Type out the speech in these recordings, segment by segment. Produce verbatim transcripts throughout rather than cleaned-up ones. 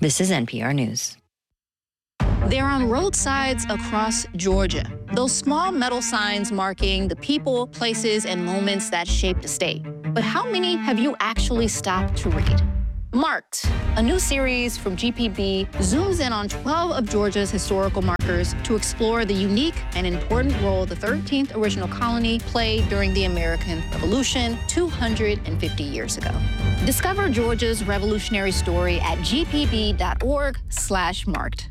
This is N P R News. They're on roadsides across Georgia. Those small metal signs marking the people, places, and moments that shaped the state. But how many have you actually stopped to read? Marked, a new series from G P B, zooms in on twelve of Georgia's historical markers to explore the unique and important role the thirteenth original colony played during the American Revolution two hundred fifty years ago. Discover Georgia's revolutionary story at gpb.org slash marked.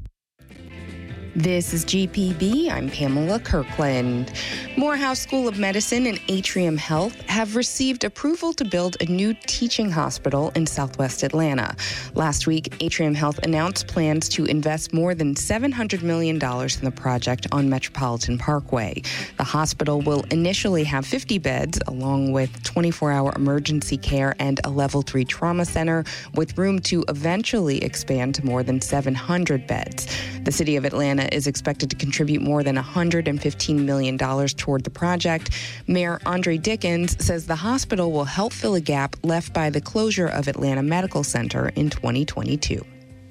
This is G P B. I'm Pamela Kirkland. Morehouse School of Medicine and Atrium Health have received approval to build a new teaching hospital in Southwest Atlanta. Last week, Atrium Health announced plans to invest more than seven hundred million dollars in the project on Metropolitan Parkway. The hospital will initially have fifty beds, along with twenty-four hour emergency care and a level three trauma center, with room to eventually expand to more than seven hundred beds. The city of Atlanta is expected to contribute more than one hundred fifteen million dollars toward the project. Mayor Andre Dickens says the hospital will help fill a gap left by the closure of Atlanta Medical Center in twenty twenty-two.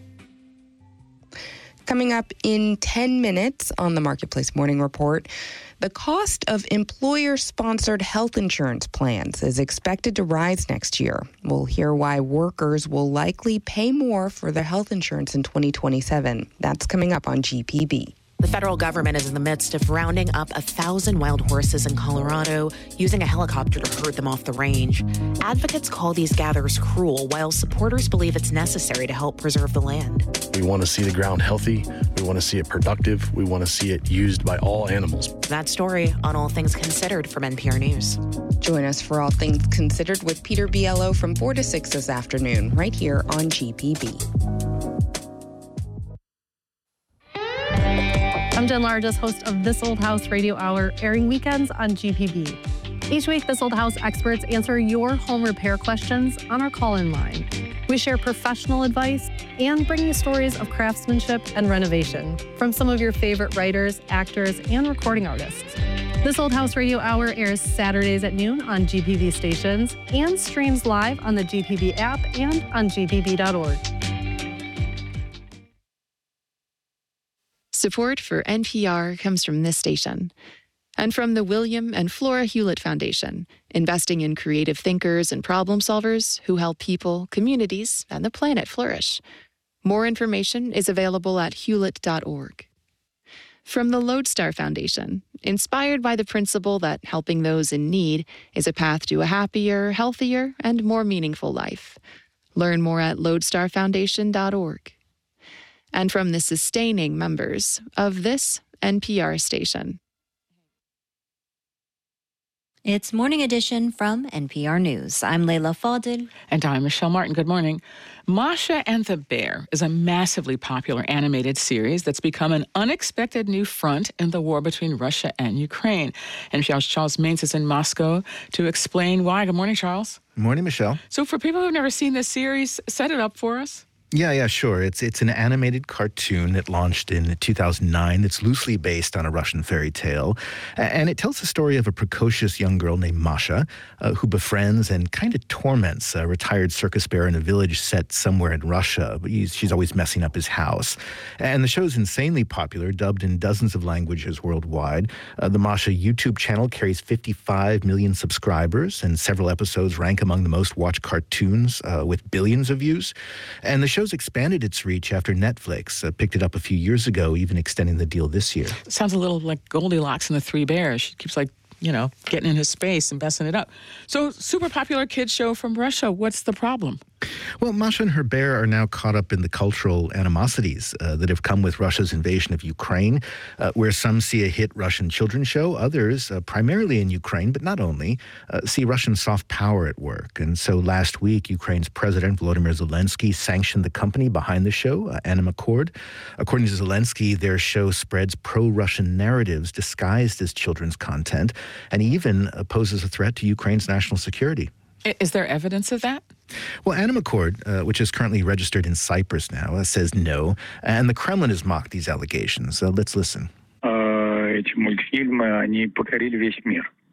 Coming up in ten minutes on the Marketplace Morning Report, the cost of employer-sponsored health insurance plans is expected to rise next year. We'll hear why workers will likely pay more for their health insurance in twenty twenty-seven. That's coming up on G P B. The federal government is in the midst of rounding up a thousand wild horses in Colorado, using a helicopter to herd them off the range. Advocates call these gatherers cruel, while supporters believe it's necessary to help preserve the land. We want to see the ground healthy. We want to see it productive. We want to see it used by all animals. That story on All Things Considered from N P R News. Join us for All Things Considered with Peter Biello from four to six this afternoon, right here on G P B. I'm Jen Largess, host of This Old House Radio Hour, airing weekends on G P B. Each week, This Old House experts answer your home repair questions on our call-in line. We share professional advice and bring you stories of craftsmanship and renovation from some of your favorite writers, actors, and recording artists. This Old House Radio Hour airs Saturdays at noon on G P B stations and streams live on the G P B app and on G P B dot org. Support for N P R comes from this station and from the William and Flora Hewlett Foundation, investing in creative thinkers and problem solvers who help people, communities, and the planet flourish. More information is available at hewlett dot org. From the Lodestar Foundation, inspired by the principle that helping those in need is a path to a happier, healthier, and more meaningful life. Learn more at lodestar foundation dot org. And from the sustaining members of this N P R station. It's Morning Edition from N P R News. I'm Leila Fadil. And I'm Michelle Martin. Good morning. Masha and the Bear is a massively popular animated series that's become an unexpected new front in the war between Russia and Ukraine. And Charles Maines is in Moscow to explain why. Good morning, Charles. Good morning, Michelle. So for people who've never seen this series, set it up for us. Yeah, yeah, sure. It's it's an animated cartoon that launched in two thousand nine. It's loosely based on a Russian fairy tale. And it tells the story of a precocious young girl named Masha uh, who befriends and kind of torments a retired circus bear in a village set somewhere in Russia. But he's, she's always messing up his house. And the show's insanely popular, dubbed in dozens of languages worldwide. Uh, the Masha YouTube channel carries fifty-five million subscribers, and several episodes rank among the most watched cartoons uh, with billions of views. And the show's expanded its reach after Netflix uh, picked it up a few years ago, even extending the deal this year. Sounds a little like Goldilocks and the Three Bears. She keeps like, you know, getting in his space and messing it up. So, super popular kids show from Russia. What's the problem? Well, Masha and her bear are now caught up in the cultural animosities uh, that have come with Russia's invasion of Ukraine, uh, where some see a hit Russian children's show, others, uh, primarily in Ukraine, but not only, uh, see Russian soft power at work. And so last week, Ukraine's President Volodymyr Zelensky sanctioned the company behind the show, uh, Animacord. According to Zelensky, their show spreads pro-Russian narratives disguised as children's content, and even uh, poses a threat to Ukraine's national security. Is there evidence of that? Well, Animacord, uh, which is currently registered in Cyprus now, uh, says no. And the Kremlin has mocked these allegations. So let's listen. Эти мультфильмы, они покорили весь мир.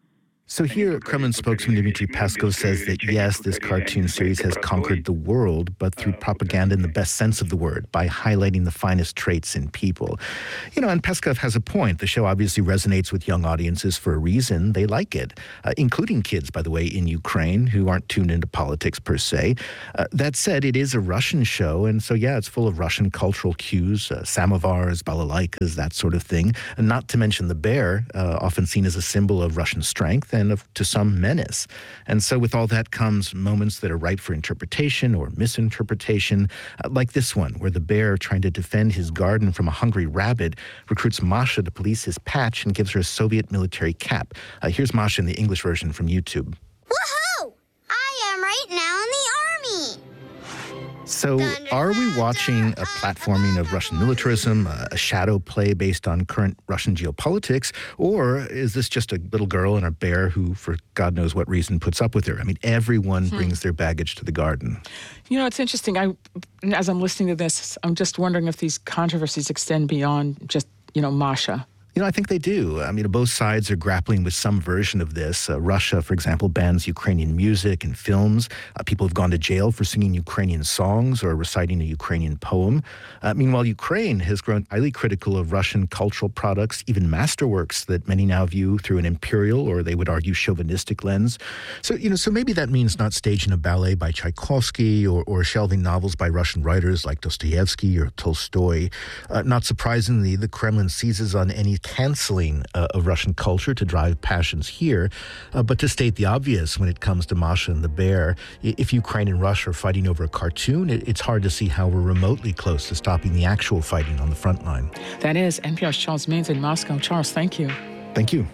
So here, Kremlin spokesman Dmitry Peskov says that yes, this cartoon series has conquered the world, but through propaganda in the best sense of the word, by highlighting the finest traits in people. You know, and Peskov has a point. The show obviously resonates with young audiences for a reason. They like it, uh, including kids, by the way, in Ukraine who aren't tuned into politics per se. Uh, that said, it is a Russian show, and so yeah, it's full of Russian cultural cues, uh, samovars, balalaikas, that sort of thing. And not to mention the bear, uh, often seen as a symbol of Russian strength and of, to some menace. And so with all that comes moments that are ripe for interpretation or misinterpretation, uh, like this one, where the bear, trying to defend his garden from a hungry rabbit, recruits Masha to police his patch and gives her a Soviet military cap. Uh, here's Masha in the English version from YouTube. Woohoo! I am right now in the army! So are we watching a platforming of Russian militarism, a shadow play based on current Russian geopolitics, or is this just a little girl and a bear who, for God knows what reason, puts up with her? I mean, everyone hmm. brings their baggage to the garden. You know, it's interesting. I, as I'm listening to this, I'm just wondering if these controversies extend beyond just, you know, Masha. You know, I think they do. I mean, both sides are grappling with some version of this. Uh, Russia, for example, bans Ukrainian music and films. Uh, people have gone to jail for singing Ukrainian songs or reciting a Ukrainian poem. Uh, meanwhile, Ukraine has grown highly critical of Russian cultural products, even masterworks that many now view through an imperial or, they would argue, chauvinistic lens. So, you know, so maybe that means not staging a ballet by Tchaikovsky or, or shelving novels by Russian writers like Dostoevsky or Tolstoy. Uh, not surprisingly, the Kremlin seizes on any canceling uh, of Russian culture to drive passions here. Uh, but to state the obvious, when it comes to Masha and the bear, if Ukraine and Russia are fighting over a cartoon, it, it's hard to see how we're remotely close to stopping the actual fighting on the front line. That is N P R's Charles Maynes in Moscow. Charles, thank you. Thank you.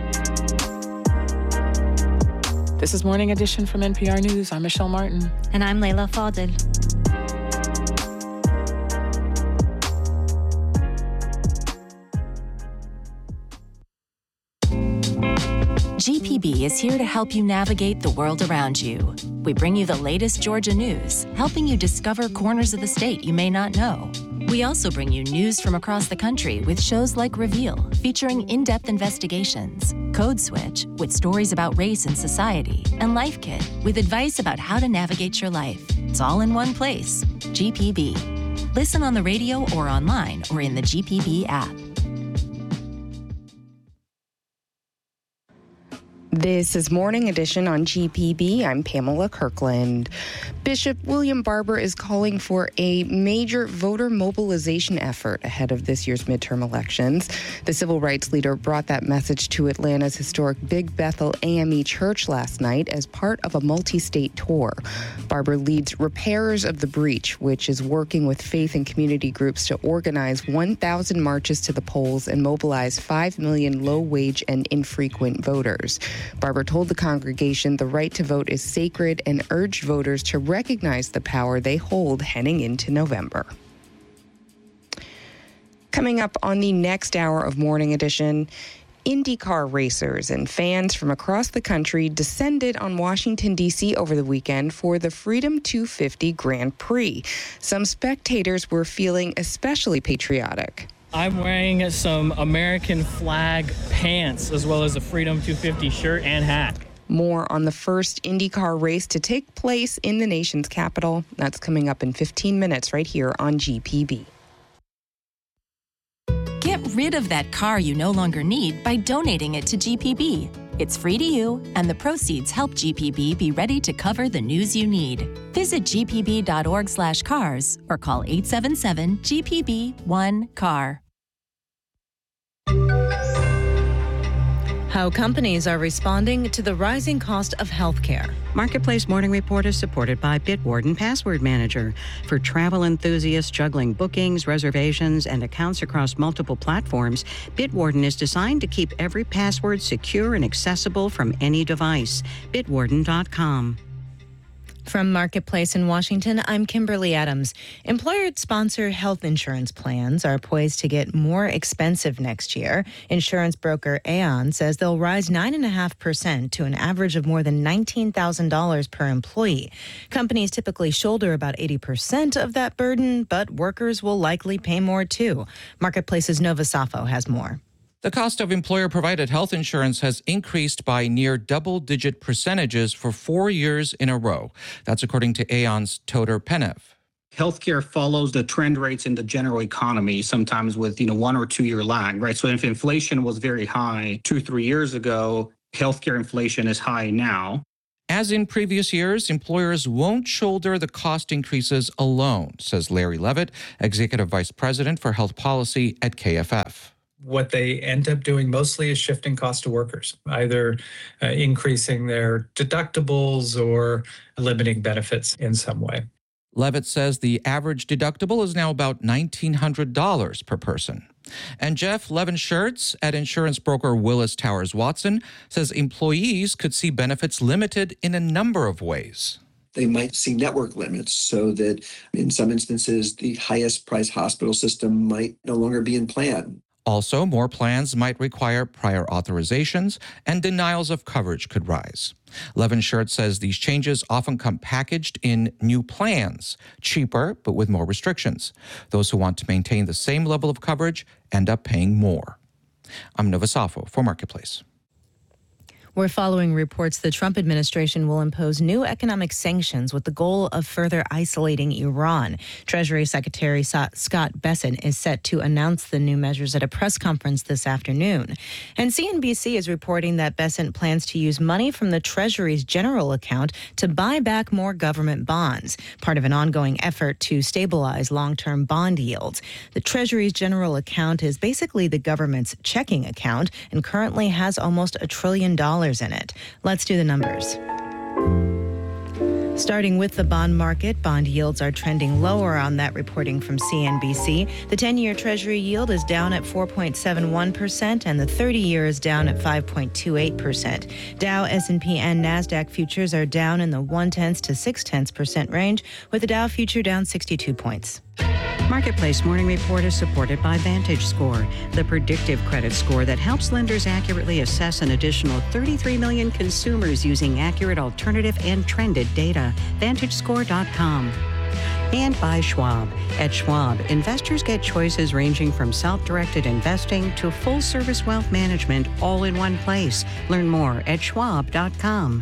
This is Morning Edition from N P R News. I'm Michelle Martin. And I'm Leila Fadel. G P B is here to help you navigate the world around you. We bring you the latest Georgia news, helping you discover corners of the state you may not know. We also bring you news from across the country with shows like Reveal, featuring in-depth investigations, Code Switch, with stories about race and society, and Life Kit, with advice about how to navigate your life. It's all in one place. G P B. Listen on the radio or online or in the G P B app. This is Morning Edition on G P B. I'm Pamela Kirkland. Bishop William Barber is calling for a major voter mobilization effort ahead of this year's midterm elections. The civil rights leader brought that message to Atlanta's historic Big Bethel A M E Church last night as part of a multi-state tour. Barber leads Repairers of the Breach, which is working with faith and community groups to organize one thousand marches to the polls and mobilize five million low-wage and infrequent voters. Barber told the congregation the right to vote is sacred and urged voters to recognize the power they hold heading into November. Coming up on the next hour of Morning Edition, IndyCar racers and fans from across the country descended on Washington, D C over the weekend for the Freedom two fifty Grand Prix. Some spectators were feeling especially patriotic. I'm wearing some American flag pants as well as a Freedom two fifty shirt and hat. More on the first IndyCar race to take place in the nation's capital. That's coming up in fifteen minutes right here on G P B. Get rid of that car you no longer need by donating it to G P B. It's free to you, and the proceeds help G P B be ready to cover the news you need. Visit g p b dot org slash cars or call eight seven seven G P B one car. How companies are responding to the rising cost of healthcare. Marketplace Morning Report is supported by Bitwarden Password Manager. For travel enthusiasts juggling bookings, reservations, and accounts across multiple platforms, Bitwarden is designed to keep every password secure and accessible from any device. bitwarden dot com. From Marketplace in Washington, I'm Kimberly Adams. Employer-sponsored health insurance plans are poised to get more expensive next year. Insurance broker Aon says they'll rise nine point five percent to an average of more than nineteen thousand dollars per employee. Companies typically shoulder about eighty percent of that burden, but workers will likely pay more too. Marketplace's Nova Safo has more. The cost of employer-provided health insurance has increased by near double-digit percentages for four years in a row. That's according to Aon's Todor Penev. Healthcare follows the trend rates in the general economy, sometimes with, you know, one or two year lag, right? So if inflation was very high two, three years ago, healthcare inflation is high now. As in previous years, employers won't shoulder the cost increases alone, says Larry Levitt, Executive Vice President for Health Policy at K F F. What they end up doing mostly is shifting cost to workers, either uh, increasing their deductibles or limiting benefits in some way. Levitt says the average deductible is now about nineteen hundred dollars per person. And Jeff Levin-Schertz at insurance broker Willis Towers Watson says employees could see benefits limited in a number of ways. They might see network limits so that in some instances, the highest price hospital system might no longer be in plan. Also, more plans might require prior authorizations, and denials of coverage could rise. Levin-Schertz says these changes often come packaged in new plans, cheaper but with more restrictions. Those who want to maintain the same level of coverage end up paying more. I'm Nova Safo for Marketplace. We're following reports the Trump administration will impose new economic sanctions with the goal of further isolating Iran. Treasury Secretary Scott Bessent is set to announce the new measures at a press conference this afternoon. And C N B C is reporting that Bessent plans to use money from the Treasury's general account to buy back more government bonds, part of an ongoing effort to stabilize long-term bond yields. The Treasury's general account is basically the government's checking account and currently has almost a trillion dollars in it. Let's do the numbers. Starting with the bond market, bond yields are trending lower on that reporting from C N B C. The ten-year Treasury yield is down at four point seven one percent and the thirty-year is down at five point two eight percent. Dow, S and P, and NASDAQ futures are down in the one-tenths to six-tenths percent range, with the Dow future down sixty-two points. Marketplace Morning Report is supported by VantageScore, the predictive credit score that helps lenders accurately assess an additional thirty-three million consumers using accurate alternative and trended data. Vantage Score dot com. And by Schwab. At Schwab, investors get choices ranging from self-directed investing to full-service wealth management all in one place. Learn more at Schwab dot com.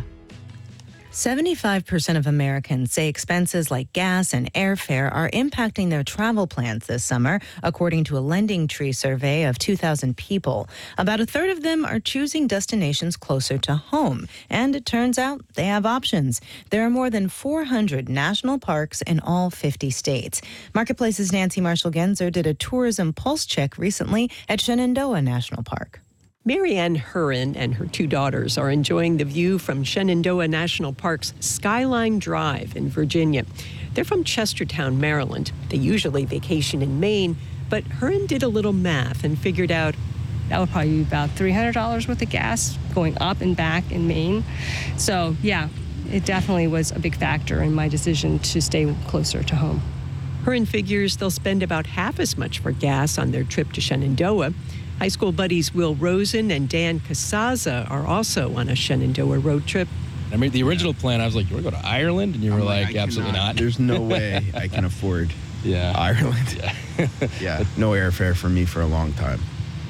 seventy-five percent of Americans say expenses like gas and airfare are impacting their travel plans this summer, according to a LendingTree survey of two thousand people. About a third of them are choosing destinations closer to home, and it turns out they have options. There are more than four hundred national parks in all fifty states. Marketplace's Nancy Marshall-Genzer did a tourism pulse check recently at Shenandoah National Park. Marianne Hurren and her two daughters are enjoying the view from Shenandoah National Park's Skyline Drive in Virginia. They're from Chestertown, Maryland. They usually vacation in Maine, but Hurren did a little math and figured out that would probably be about three hundred dollars worth of gas going up and back in Maine. So, yeah, it definitely was a big factor in my decision to stay closer to home. Hurren figures they'll spend about half as much for gas on their trip to Shenandoah. High school buddies Will Rosen and Dan Casaza are also on a Shenandoah road trip. I mean, the original plan, I was like, you want to go to Ireland? And you were like, like absolutely cannot, not. There's no way I can afford yeah. Ireland. Yeah. yeah, no airfare for me for a long time.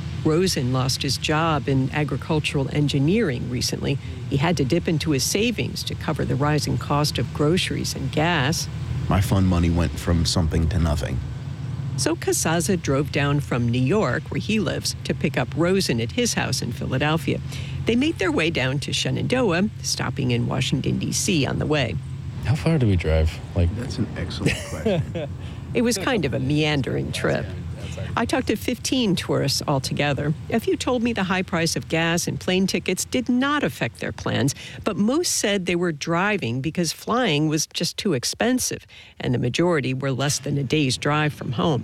Rosen lost his job in agricultural engineering recently. He had to dip into his savings to cover the rising cost of groceries and gas. My fun money went from something to nothing. So Casaza drove down from New York, where he lives, to pick up Rosen at his house in Philadelphia. They made their way down to Shenandoah, stopping in Washington, D C on the way. How far do we drive? Like That's an excellent question. It was kind of a meandering trip. I talked to fifteen tourists altogether. A few told me the high price of gas and plane tickets did not affect their plans, but most said they were driving because flying was just too expensive, and the majority were less than a day's drive from home.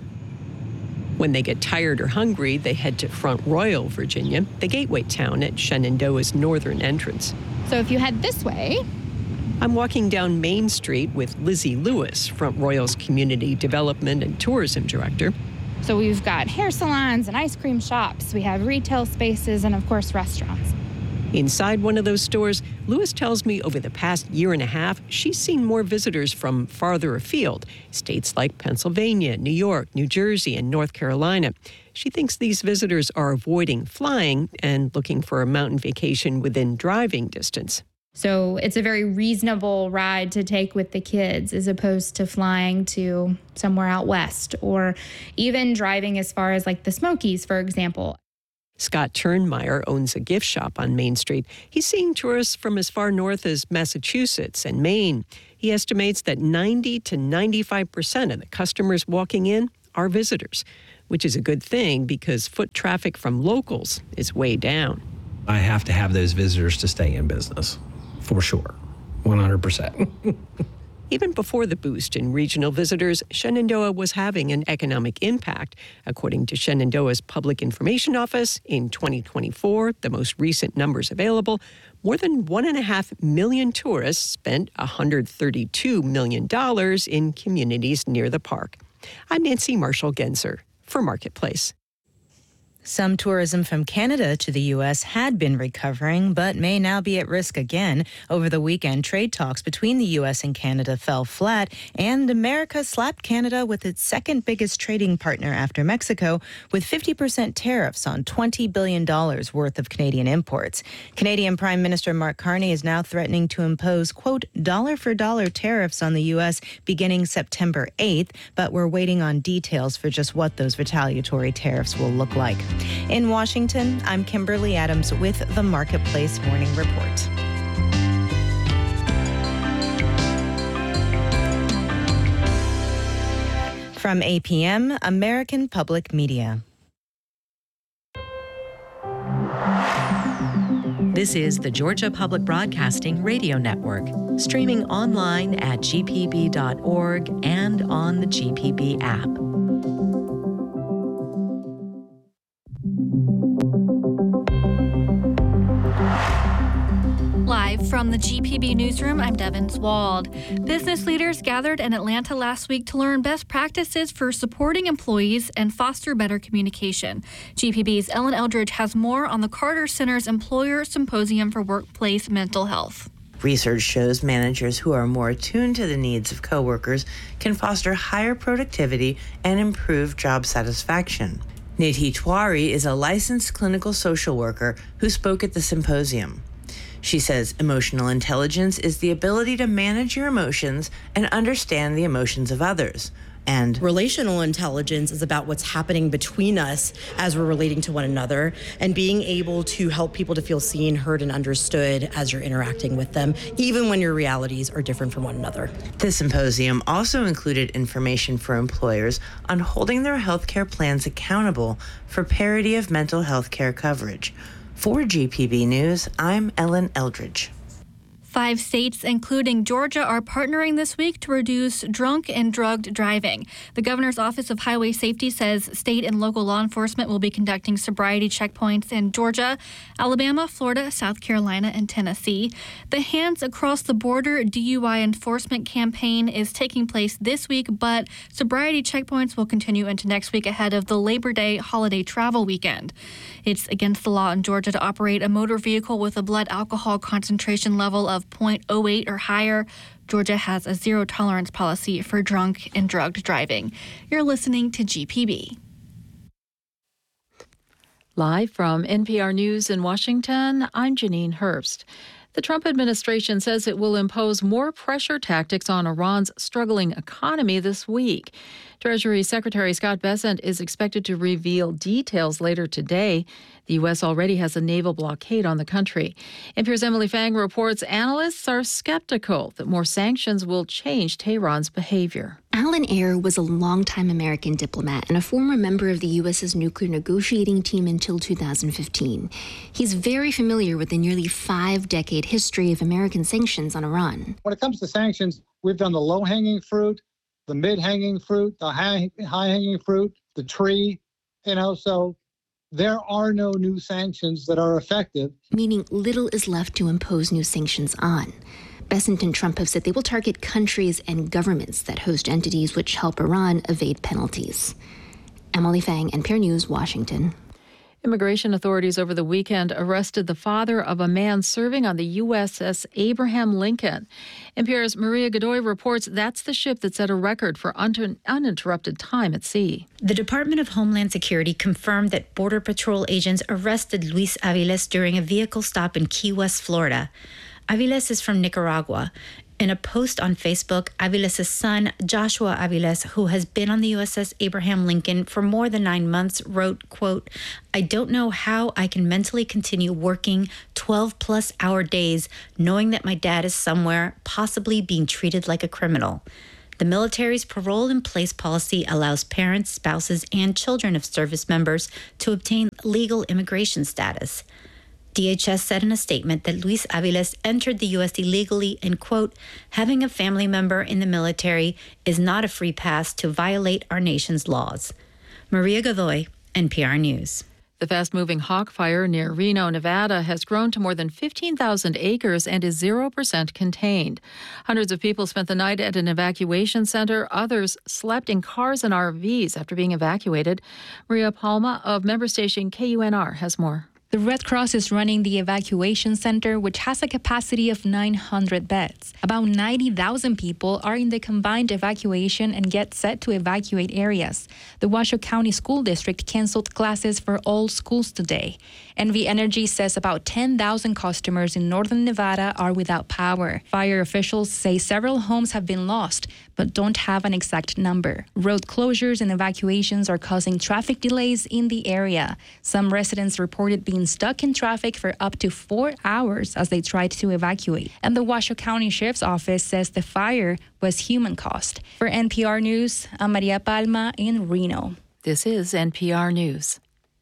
When they get tired or hungry, they head to Front Royal, Virginia, the gateway town at Shenandoah's northern entrance. So if you head this way, I'm walking down Main Street with Lizzie Lewis, Front Royal's Community Development and Tourism Director. So we've got hair salons and ice cream shops. We have retail spaces and, of course, restaurants. Inside one of those stores, Lewis tells me over the past year and a half, she's seen more visitors from farther afield, states like Pennsylvania, New York, New Jersey, and North Carolina. She thinks these visitors are avoiding flying and looking for a mountain vacation within driving distance. So it's a very reasonable ride to take with the kids as opposed to flying to somewhere out west or even driving as far as like the Smokies, for example. Scott Turnmeyer owns a gift shop on Main Street. He's seeing tourists from as far north as Massachusetts and Maine. He estimates that ninety to ninety-five percent of the customers walking in are visitors, which is a good thing because foot traffic from locals is way down. I have to have those visitors to stay in business, for sure, one hundred percent. Even before the boost in regional visitors, Shenandoah was having an economic impact. According to Shenandoah's Public Information Office, in twenty twenty-four, the most recent numbers available, more than one and a half million tourists spent one hundred thirty-two million dollars in communities near the park. I'm Nancy Marshall-Genzer for Marketplace. Some tourism from Canada to the U S had been recovering, but may now be at risk again. Over the weekend, trade talks between the U S and Canada fell flat, and America slapped Canada with its second biggest trading partner after Mexico, with fifty percent tariffs on twenty billion dollars worth of Canadian imports. Canadian Prime Minister Mark Carney is now threatening to impose, quote, dollar-for-dollar tariffs on the U S beginning September eighth, but we're waiting on details for just what those retaliatory tariffs will look like. In Washington, I'm Kimberly Adams with the Marketplace Morning Report. From A P M, American Public Media. This is the Georgia Public Broadcasting Radio Network, streaming online at G P B dot org and on the G P B app. Live from the G P B Newsroom, I'm Devin Swald. Business leaders gathered in Atlanta last week to learn best practices for supporting employees and foster better communication. G P B's Ellen Eldridge has more on the Carter Center's Employer Symposium for Workplace Mental Health. Research shows managers who are more attuned to the needs of coworkers can foster higher productivity and improve job satisfaction. Nidhi Tiwari is a licensed clinical social worker who spoke at the symposium. She says emotional intelligence is the ability to manage your emotions and understand the emotions of others. And relational intelligence is about what's happening between us as we're relating to one another and being able to help people to feel seen, heard, and understood as you're interacting with them, even when your realities are different from one another. The symposium also included information for employers on holding their health care plans accountable for parity of mental health care coverage. For G P B News, I'm Ellen Eldridge. Five states, including Georgia, are partnering this week to reduce drunk and drugged driving. The governor's Office of Highway Safety says state and local law enforcement will be conducting sobriety checkpoints in Georgia, Alabama, Florida, South Carolina, and Tennessee. The Hands Across the Border D U I enforcement campaign is taking place this week, but sobriety checkpoints will continue into next week ahead of the Labor Day holiday travel weekend. It's against the law in Georgia to operate a motor vehicle with a blood alcohol concentration level of zero point zero eight or higher. Georgia has a zero tolerance policy for drunk and drugged driving. You're listening to G P B. Live from N P R News in Washington, I'm Janine Herbst. The Trump administration says it will impose more pressure tactics on Iran's struggling economy this week. Treasury Secretary Scott Bessent is expected to reveal details later today. The U S already has a naval blockade on the country. N P R's Emily Fang reports analysts are skeptical that more sanctions will change Tehran's behavior. Alan Ayer was a longtime American diplomat and a former member of the U S's nuclear negotiating team until two thousand fifteen. He's very familiar with the nearly five-decade history of American sanctions on Iran. When it comes to sanctions, we've done the low-hanging fruit, the mid-hanging fruit, the high, high-hanging fruit, the tree, you know, so there are no new sanctions that are effective. Meaning little is left to impose new sanctions on. Bessent and Trump have said they will target countries and governments that host entities which help Iran evade penalties. Emily Fang, N P R News, Washington. Immigration authorities over the weekend arrested the father of a man serving on the U S S Abraham Lincoln. N P R's Maria Godoy reports that's the ship that set a record for un- uninterrupted time at sea. The Department of Homeland Security confirmed that Border Patrol agents arrested Luis Aviles during a vehicle stop in Key West, Florida. Aviles is from Nicaragua. In a post on Facebook, Aviles' son, Joshua Aviles, who has been on the U S S Abraham Lincoln for more than nine months, wrote, quote, "I don't know how I can mentally continue working twelve-plus hour days knowing that my dad is somewhere, possibly being treated like a criminal." The military's parole-in-place policy allows parents, spouses, and children of service members to obtain legal immigration status. D H S said in a statement that Luis Aviles entered the U S illegally and, quote, "having a family member in the military is not a free pass to violate our nation's laws." Maria Godoy, N P R News. The fast-moving hawk fire near Reno, Nevada has grown to more than fifteen thousand acres and is zero percent contained. Hundreds of people spent the night at an evacuation center. Others slept in cars and R Vs after being evacuated. Maria Palma of member station K U N R has more. The Red Cross is running the evacuation center, which has a capacity of nine hundred beds. About ninety thousand people are in the combined evacuation and get set to evacuate areas. The Washoe County School District canceled classes for all schools today. N V Energy says about ten thousand customers in northern Nevada are without power. Fire officials say several homes have been lost, but don't have an exact number. Road closures and evacuations are causing traffic delays in the area. Some residents reported being stuck in traffic for up to four hours as they tried to evacuate. And the Washoe County Sheriff's Office says the fire was human caused. For N P R News, I'm Maria Palma in Reno. This is N P R News.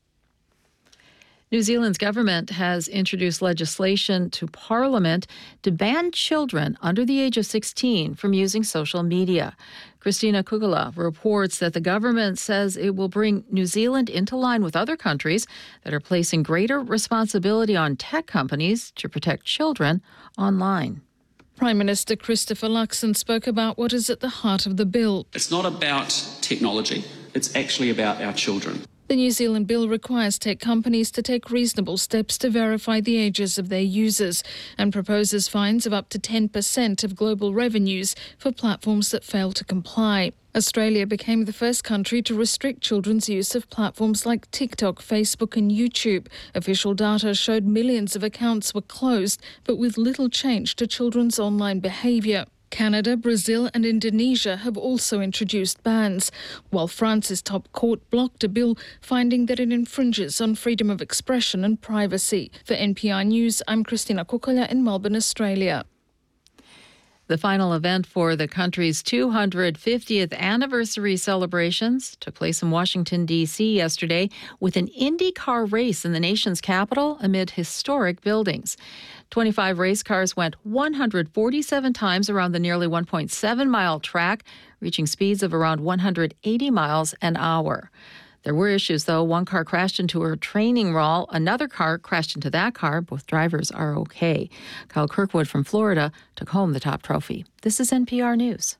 New Zealand's government has introduced legislation to Parliament to ban children under the age of sixteen from using social media. Christina Kukula reports that the government says it will bring New Zealand into line with other countries that are placing greater responsibility on tech companies to protect children online. Prime Minister Christopher Luxon spoke about what is at the heart of the bill. It's not about technology, it's actually about our children. The New Zealand bill requires tech companies to take reasonable steps to verify the ages of their users and proposes fines of up to ten percent of global revenues for platforms that fail to comply. Australia became the first country to restrict children's use of platforms like TikTok, Facebook and YouTube. Official data showed millions of accounts were closed, but with little change to children's online behaviour. Canada, Brazil and Indonesia have also introduced bans, while France's top court blocked a bill finding that it infringes on freedom of expression and privacy. For N P R News, I'm Christina Kukula in Melbourne, Australia. The final event for the country's two hundred fiftieth anniversary celebrations took place in Washington, D C yesterday with an IndyCar race in the nation's capital amid historic buildings. twenty-five race cars went one hundred forty-seven times around the nearly one point seven mile track, reaching speeds of around one hundred eighty miles an hour. There were issues, though. One car crashed into a training wall. Another car crashed into that car. Both drivers are okay. Kyle Kirkwood from Florida took home the top trophy. This is N P R News.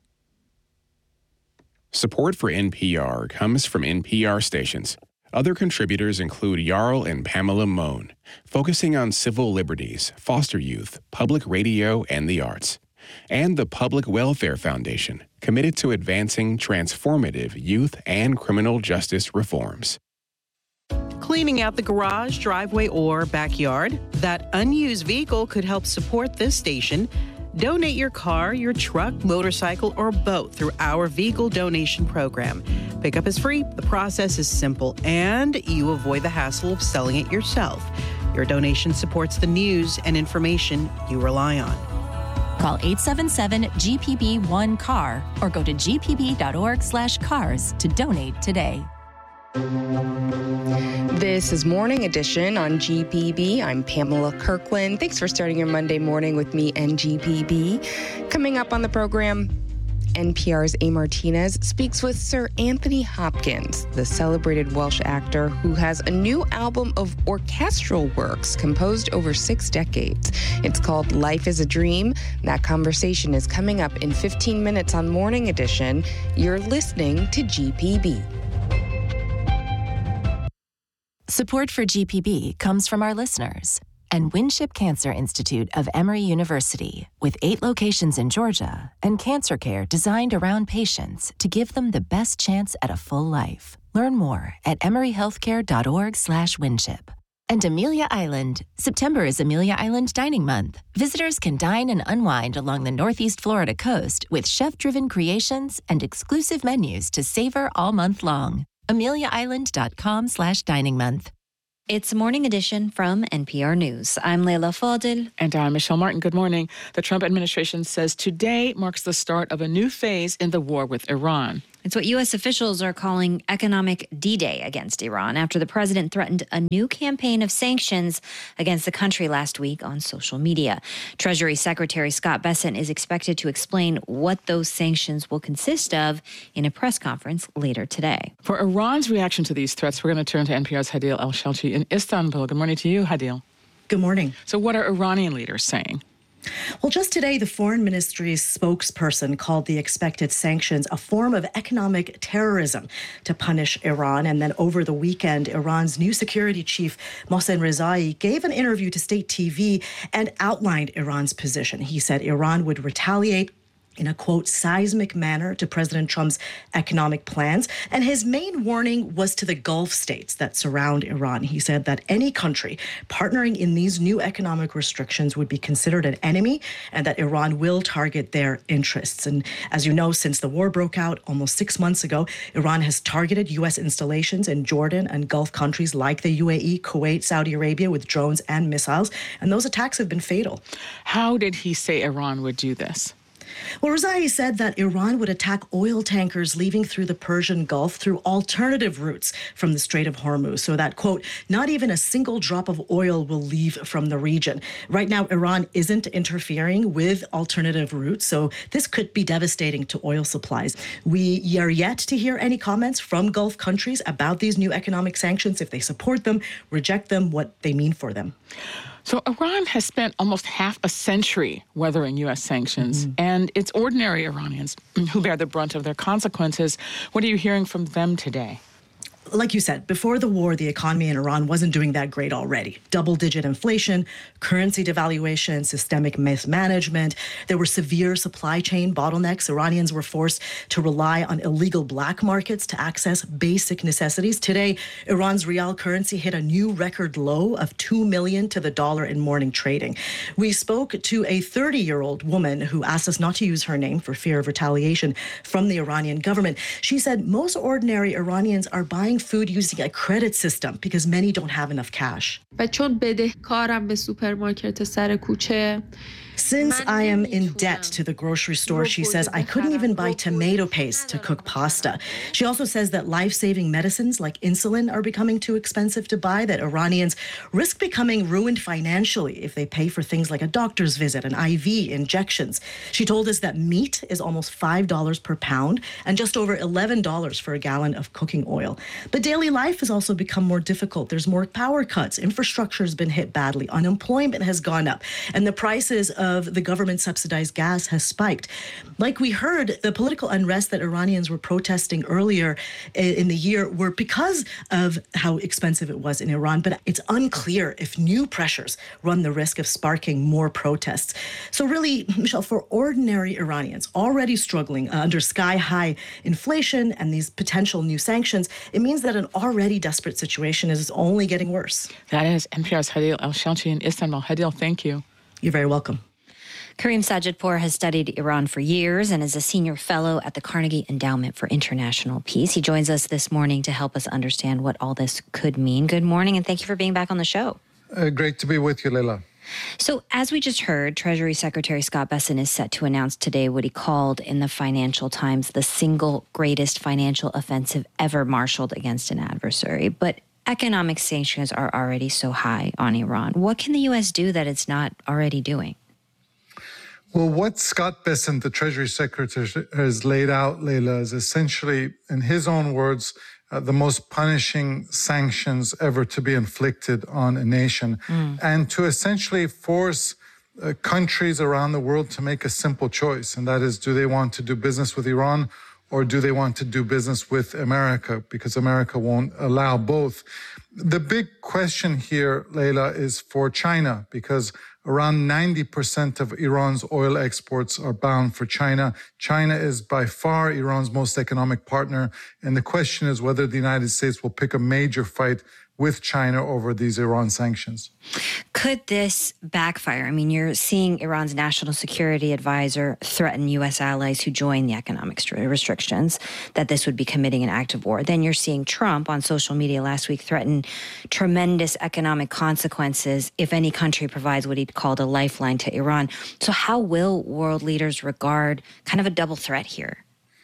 Support for N P R comes from N P R stations. Other contributors include Jarl and Pamela Mohn, focusing on civil liberties, foster youth, public radio, and the arts. And the Public Welfare Foundation, committed to advancing transformative youth and criminal justice reforms. Cleaning out the garage, driveway, or backyard? That unused vehicle could help support this station. Donate your car, your truck, motorcycle, or boat through our vehicle donation program. Pickup is free, the process is simple, and you avoid the hassle of selling it yourself. Your donation supports the news and information you rely on. Call eight seven seven G P B one C A R or go to g p b dot org slash cars to donate today. This is Morning Edition on G P B. I'm Pamela Kirkland. Thanks for starting your Monday morning with me and G P B. Coming up on the program, N P R's A. Martinez speaks with Sir Anthony Hopkins, the celebrated Welsh actor who has a new album of orchestral works composed over six decades. It's called Life is a Dream. That conversation is coming up in fifteen minutes on Morning Edition. You're listening to G P B. Support for G P B comes from our listeners and Winship Cancer Institute of Emory University, with eight locations in Georgia and cancer care designed around patients to give them the best chance at a full life. Learn more at emoryhealthcare.org slash Winship. And Amelia Island. September is Amelia Island Dining Month. Visitors can dine and unwind along the Northeast Florida coast with chef-driven creations and exclusive menus to savor all month long. ameliaisland.com slash dining month. It's Morning Edition from N P R News. I'm Leila Fadel. And I'm Michelle Martin. Good morning. The Trump administration says today marks the start of a new phase in the war with Iran. It's what U S officials are calling economic D-Day against Iran after the president threatened a new campaign of sanctions against the country last week on social media. Treasury Secretary Scott Bessent is expected to explain what those sanctions will consist of in a press conference later today. For Iran's reaction to these threats, we're going to turn to N P R's Hadil El-Shalchi in Istanbul. Good morning to you, Hadil. Good morning. So what are Iranian leaders saying? Well, just today, the foreign ministry's spokesperson called the expected sanctions a form of economic terrorism to punish Iran. And then over the weekend, Iran's new security chief, Mohsen Rezai, gave an interview to state T V and outlined Iran's position. He said Iran would retaliate in a, quote, seismic manner to President Trump's economic plans. And his main warning was to the Gulf states that surround Iran. He said that any country partnering in these new economic restrictions would be considered an enemy and that Iran will target their interests. And as you know, since the war broke out almost six months ago, Iran has targeted U S installations in Jordan and Gulf countries like the U A E, Kuwait, Saudi Arabia with drones and missiles. And those attacks have been fatal. How did he say Iran would do this? Well, Rezai said that Iran would attack oil tankers leaving through the Persian Gulf through alternative routes from the Strait of Hormuz, so that, quote, not even a single drop of oil will leave from the region. Right now, Iran isn't interfering with alternative routes, so this could be devastating to oil supplies. We are yet to hear any comments from Gulf countries about these new economic sanctions, if they support them, reject them, what they mean for them. So Iran has spent almost half a century weathering U S sanctions, mm-hmm. and it's ordinary Iranians who bear the brunt of their consequences. What are you hearing from them today? Like you said, before the war, the economy in Iran wasn't doing that great already. Double-digit inflation, currency devaluation, systemic mismanagement. There were severe supply chain bottlenecks. Iranians were forced to rely on illegal black markets to access basic necessities. Today, Iran's rial currency hit a new record low of two million to the dollar in morning trading. We spoke to a thirty-year-old woman who asked us not to use her name for fear of retaliation from the Iranian government. She said most ordinary Iranians are buying food using a credit system because many don't have enough cash. Since I am in debt to the grocery store, she says, I couldn't even buy tomato paste to cook pasta. She also says that life-saving medicines like insulin are becoming too expensive to buy, that Iranians risk becoming ruined financially if they pay for things like a doctor's visit, an I V, injections. She told us that meat is almost five dollars per pound and just over eleven dollars for a gallon of cooking oil. But daily life has also become more difficult. There's more power cuts. Infrastructure has been hit badly. Unemployment has gone up. And the prices of of the government-subsidized gas has spiked. Like we heard, the political unrest that Iranians were protesting earlier in the year were because of how expensive it was in Iran, but it's unclear if new pressures run the risk of sparking more protests. So really, Michelle, for ordinary Iranians already struggling under sky-high inflation and these potential new sanctions, it means that an already desperate situation is only getting worse. That is N P R's Hadil El-Shalchi in Istanbul. Hadil, thank you. You're very welcome. Kareem Sajidpour has studied Iran for years and is a senior fellow at the Carnegie Endowment for International Peace. He joins us this morning to help us understand what all this could mean. Good morning, and thank you for being back on the show. Uh, great to be with you, Leila. So, as we just heard, Treasury Secretary Scott Bessent is set to announce today what he called in the Financial Times the single greatest financial offensive ever marshaled against an adversary. But economic sanctions are already so high on Iran. What can the U S do that it's not already doing? Well, what Scott Bessent, the Treasury Secretary, has laid out, Leila, is essentially, in his own words, uh, the most punishing sanctions ever to be inflicted on a nation, mm. and to essentially force uh, countries around the world to make a simple choice, and that is, do they want to do business with Iran, or do they want to do business with America because America won't allow both? The big question here, Leila, is for China, because around ninety percent of Iran's oil exports are bound for China. China is by far Iran's most economic partner. And the question is whether the United States will pick a major fight with China over these Iran sanctions. Could this backfire? I mean, you're seeing Iran's national security advisor threaten U S allies who join the economic restrictions, that this would be committing an act of war. Then you're seeing Trump on social media last week threaten tremendous economic consequences if any country provides what he called a lifeline to Iran. So how will world leaders regard kind of a double threat here?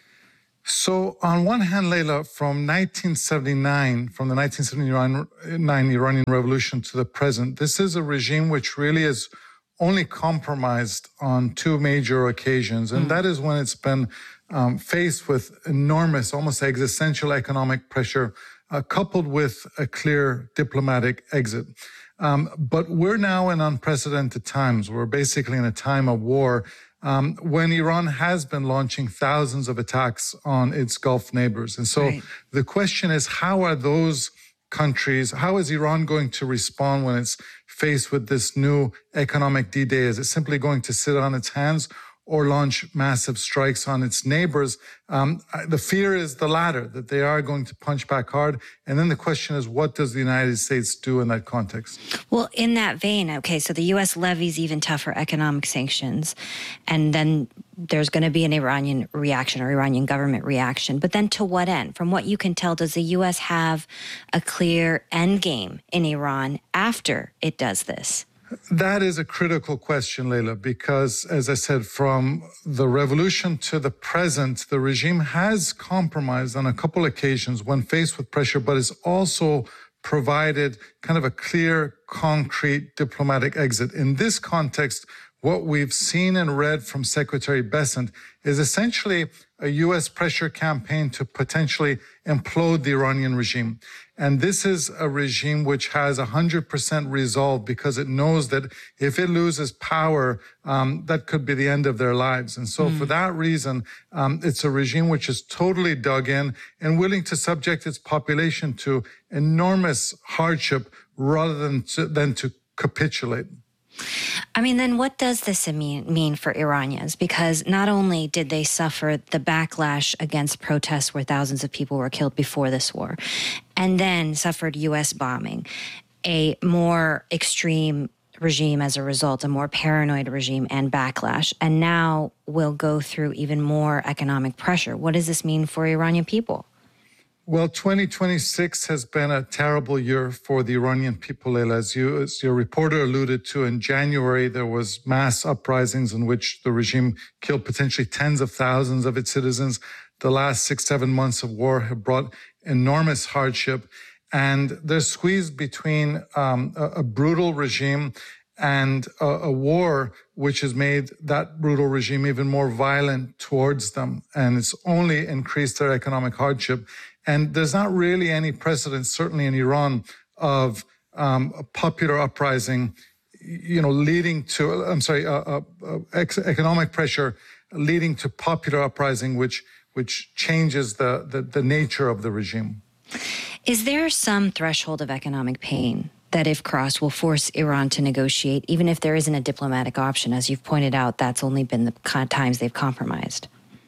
So on one hand, Leila, from nineteen seventy-nine, from the nineteen seventy-nine Iranian Revolution to the present, this is a regime which really is only compromised on two major occasions. And mm. that is when it's been um, faced with enormous, almost existential economic pressure, uh, coupled with a clear diplomatic exit. Um, but we're now in unprecedented times. We're basically in a time of war. Um, when Iran has been launching thousands of attacks on its Gulf neighbors. And so right. the question is, how are those countries, how is Iran going to respond when it's faced with this new economic D-Day? Is it simply going to sit on its hands or launch massive strikes on its neighbors? Um, the fear is the latter, that they are going to punch back hard. And then the question is, what does the United States do in that context? Well, in that vein, okay, so the U S levies even tougher economic sanctions, and then there's going to be an Iranian reaction or Iranian government reaction. But then to what end? From what you can tell, does the U S have a clear end game in Iran after it does this? That is a critical question, Leila, because, as I said, from the revolution to the present, the regime has compromised on a couple occasions when faced with pressure, but has also provided kind of a clear, concrete diplomatic exit. In this context, what we've seen and read from Secretary Bessent is essentially a U S pressure campaign to potentially implode the Iranian regime. And this is a regime which has one hundred percent resolve because it knows that if it loses power, um, that could be the end of their lives. And so mm. for that reason, um, it's a regime which is totally dug in and willing to subject its population to enormous hardship rather than to, than to capitulate. I mean, then what does this mean, mean for Iranians? Because not only did they suffer the backlash against protests where thousands of people were killed before this war, and then suffered U S bombing, a more extreme regime as a result, a more paranoid regime and backlash, and now will go through even more economic pressure. What does this mean for Iranian people? Well, twenty twenty-six has been a terrible year for the Iranian people, Leila. As, you, as your reporter alluded to, in January, there was mass uprisings in which the regime killed potentially tens of thousands of its citizens. The last six, seven months of war have brought enormous hardship. And they're squeezed between um, a, a brutal regime and a, a war which has made that brutal regime even more violent towards them. And it's only increased their economic hardship. And there's not really any precedent, certainly in Iran, of um, a popular uprising, you know, leading to, I'm sorry, uh, uh, uh, ex- economic pressure leading to popular uprising, which which changes the, the, the nature of the regime. Is there some threshold of economic pain that, if crossed, will force Iran to negotiate, even if there isn't a diplomatic option? As you've pointed out, that's only been the times they've compromised.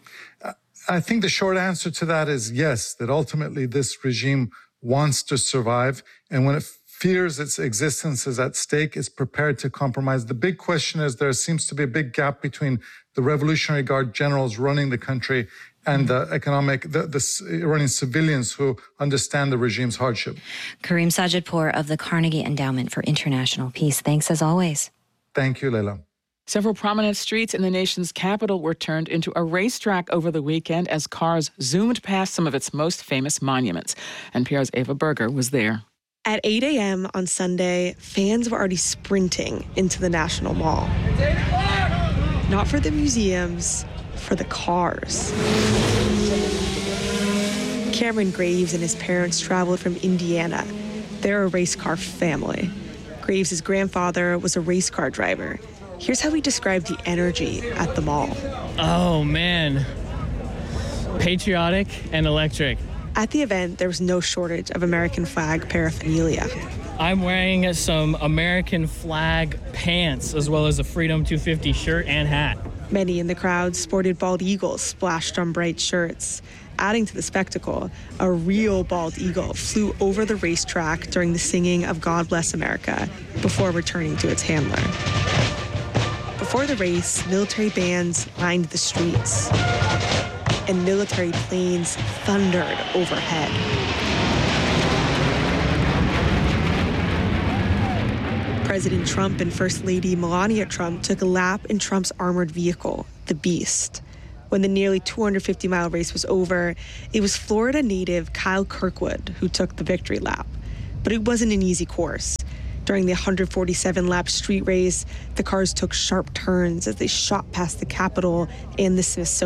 I think the short answer to that is yes, that ultimately this regime wants to survive. And when it fears its existence is at stake, it's prepared to compromise. The big question is there seems to be a big gap between the Revolutionary Guard generals running the country and the economic, the, the Iranian civilians who understand the regime's hardship. Karim Sajidpour of the Carnegie Endowment for International Peace. Thanks as always. Thank you, Leila. Several prominent streets in the nation's capital were turned into a racetrack over the weekend as cars zoomed past some of its most famous monuments. N P R's Ava Berger was there. At eight a.m. on Sunday, fans were already sprinting into the National Mall. Not for the museums, for the cars. Cameron Graves and his parents traveled from Indiana. They're a race car family. Graves' grandfather was a race car driver. Here's how he described the energy at the mall. Oh, man. patriotic and electric. At the event, there was no shortage of American flag paraphernalia. I'm wearing some American flag pants as well as a Freedom two fifty shirt and hat. Many in the crowd sported bald eagles splashed on bright shirts. Adding to the spectacle, a real bald eagle flew over the racetrack during the singing of God Bless America before returning to its handler. Before the race, military bands lined the streets, and military planes thundered overhead. President Trump and First Lady Melania Trump took a lap in Trump's armored vehicle, the Beast. When the nearly two hundred fifty mile race was over, it was Florida native Kyle Kirkwood who took the victory lap. But it wasn't an easy course. During the one hundred forty-seven lap street race, the cars took sharp turns as they shot past the Capitol and the Smithsonian.